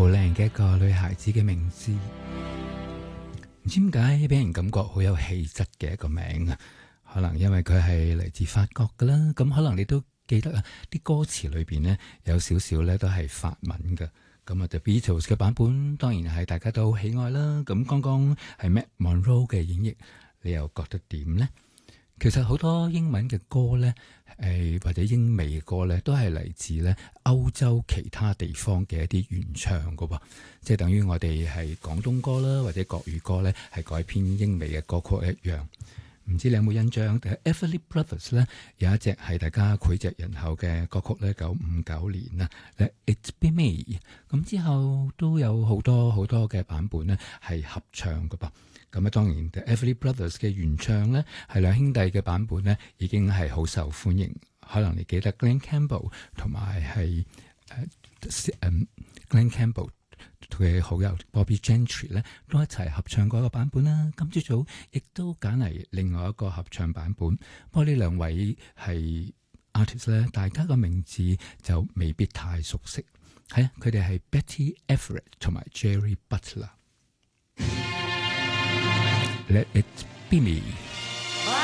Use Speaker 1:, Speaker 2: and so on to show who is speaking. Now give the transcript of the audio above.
Speaker 1: 好靚嘅一個女孩子嘅名字，唔知點解俾人感覺好有氣質嘅一個名啊！可能因為佢係嚟自法國噶啦，咁可能你都記得啊，啲歌詞裏邊呢，有少少咧都係法文嘅。咁啊，The Beatles 嘅版本當然係大家都好喜愛啦。咁剛剛係 Matt Monro 嘅演繹，你又覺得點呢？其實好多英文嘅歌呢，或者英美嘅歌呢，都係嚟自咧歐洲其他地方嘅一啲原唱噶噃，即係等於我哋係廣東歌啦，或者國語歌呢，係改編英美嘅歌曲一樣。唔知你有冇印象？Everly Brothers 咧有一隻係大家膾炙人口嘅歌曲咧，1959年啊，Let It Be Me。咁之後都有好多好多嘅版本咧係合唱噶噃。咁啊，當然 The Everly Brothers 嘅原唱咧係兩兄弟嘅版本咧，已經係好受歡迎。可能你記得 Glen Campbell 同埋係Glen Campbell。佢嘅好友 Bobby Gentry 咧都一齊合唱過一個版本啦。今朝早亦都揀嚟另外一個合唱版本。不過呢兩位係 artist 咧，大家嘅名字就未必太熟悉。係啊，佢哋係 Betty Everett 同埋 Jerry Butler。Let it be me。